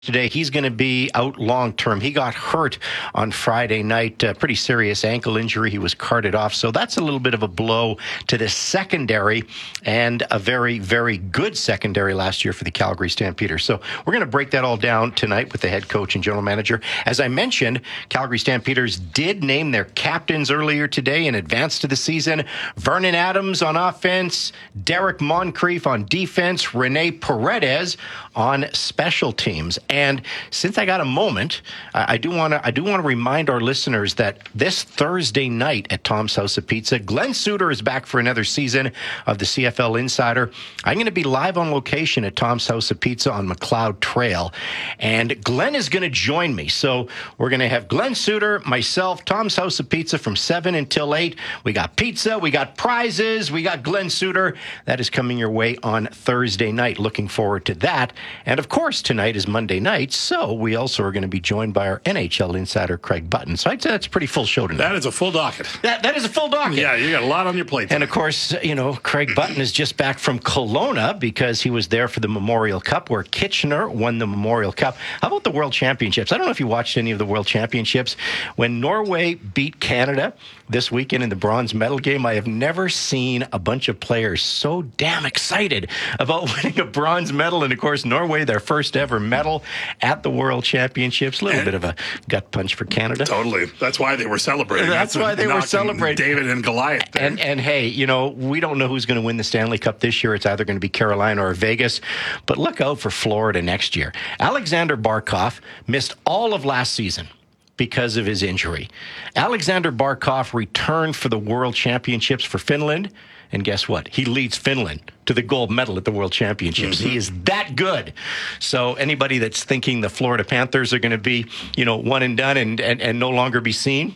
Today, he's going to be out long term. He got hurt on Friday night, pretty serious ankle injury. He was carted off. So that's a little bit of a blow to the secondary, and a very, very good secondary last year for the Calgary Stampeders. So we're going to break that all down tonight with the head coach and general manager. As I mentioned, Calgary Stampeders did name their captains earlier today in advance to the season. Vernon Adams on offense, Derek Moncrief on defense, Rene Paredes on special teams. And since I got a moment, I do want to remind our listeners that this Thursday night at Tom's House of Pizza, Glenn Suter is back for another season of the CFL Insider. I'm going to be live on location at Tom's House of Pizza on McLeod Trail, and Glenn is going to join me. So we're going to have Glenn Suter, myself, Tom's House of Pizza from 7 until 8. We got pizza, we got prizes, we got Glenn Suter. That is coming your way on Thursday night. Looking forward to that. And of course, tonight is Monday night, so we also are going to be joined by our NHL insider, Craig Button. So I'd say that's a pretty full show tonight. That is a full docket. That is a full docket. Yeah, you got a lot on your plate. And of course, Craig Button is just back from Kelowna because he was there for the Memorial Cup, where Kitchener won the Memorial Cup. How about the World Championships? I don't know if you watched any of the World Championships. When Norway beat Canada this weekend in the bronze medal game, I have never seen a bunch of players so damn excited about winning a bronze medal. And of course, Norway, their first ever medal at the World Championships. A little bit of a gut punch for Canada. Totally. That's why they were celebrating. That's why they were celebrating. David and Goliath. And hey, we don't know who's going to win the Stanley Cup this year. It's either going to be Carolina or Vegas. But look out for Florida next year. Alexander Barkov missed all of last season because of his injury. Alexander Barkov returned for the World Championships for Finland. And guess what? He leads Finland to the gold medal at the World Championships. Mm-hmm. He is that good. So anybody that's thinking the Florida Panthers are going to be, one and done and no longer be seen,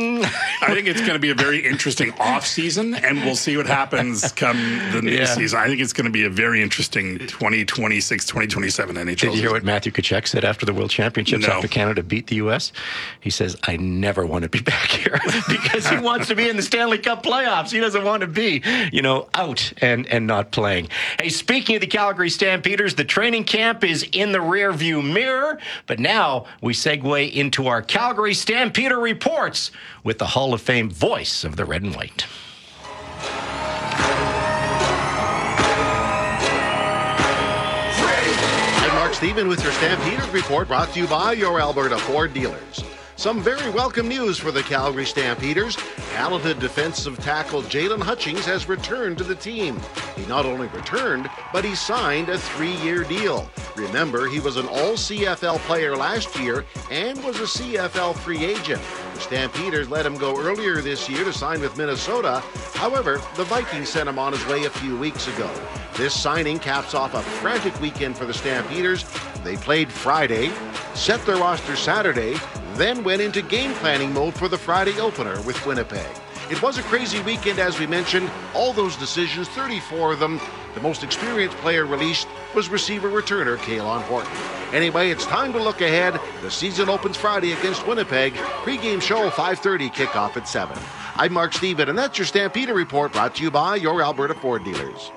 I think it's going to be a very interesting off season, and we'll see what happens come the new season. I think it's going to be a very interesting 2026, 2027 NHL. Did you hear what Matthew Tkachuk said after the World Championships after Canada beat the U.S.? He says, I never want to be back here because he wants to be in the Stanley Cup playoffs. He doesn't want to be, out and not playing. Hey, speaking of the Calgary Stampeders, the training camp is in the rearview mirror, but now we segue into our Calgary Stampeder reports with the Hall of Fame voice of the red and white. I'm Mark Stephen with your Stampeders report, brought to you by your Alberta Ford dealers. Some very welcome news for the Calgary Stampeders. Talented defensive tackle Jalen Hutchings has returned to the team. He not only returned, but he signed a 3-year deal. Remember, he was an all-CFL player last year and was a CFL free agent. The Stampeders let him go earlier this year to sign with Minnesota. However, the Vikings sent him on his way a few weeks ago. This signing caps off a frantic weekend for the Stampeders. They played Friday, set their roster Saturday, then went into game planning mode for the Friday opener with Winnipeg. It was a crazy weekend, as we mentioned. All those decisions, 34 of them. The most experienced player released was receiver returner K'Lon Horton. Anyway, it's time to look ahead. The season opens Friday against Winnipeg. Pre-game show 5:30, kickoff at 7. I'm Mark Stephen, and that's your Stampeder Report, brought to you by your Alberta Ford dealers.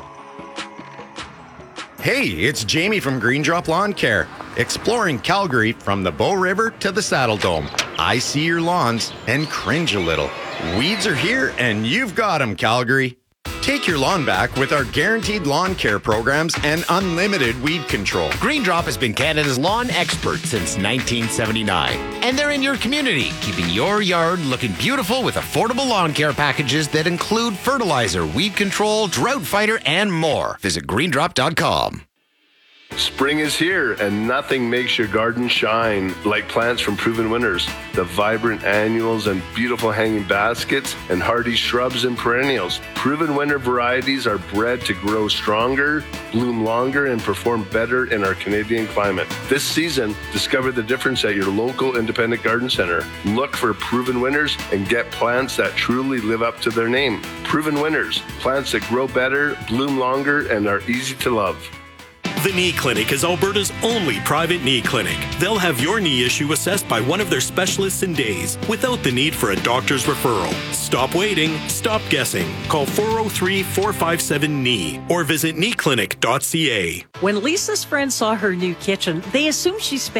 Hey, it's Jamie from Green Drop Lawn Care, exploring Calgary from the Bow River to the Saddle Dome. I see your lawns and cringe a little. Weeds are here and you've got them, Calgary. Take your lawn back with our guaranteed lawn care programs and unlimited weed control. Green Drop has been Canada's lawn expert since 1979. And they're in your community, keeping your yard looking beautiful with affordable lawn care packages that include fertilizer, weed control, drought fighter, and more. Visit greendrop.com. Spring is here, and nothing makes your garden shine like plants from Proven Winners. The vibrant annuals and beautiful hanging baskets and hardy shrubs and perennials. Proven Winner varieties are bred to grow stronger, bloom longer, and perform better in our Canadian climate. This season, discover the difference at your local independent garden center. Look for Proven Winners and get plants that truly live up to their name. Proven Winners, plants that grow better, bloom longer, and are easy to love. The Knee Clinic is Alberta's only private knee clinic. They'll have your knee issue assessed by one of their specialists in days without the need for a doctor's referral. Stop waiting, stop guessing. Call 403-457-KNEE or visit kneeclinic.ca. When Lisa's friends saw her new kitchen, they assumed she spent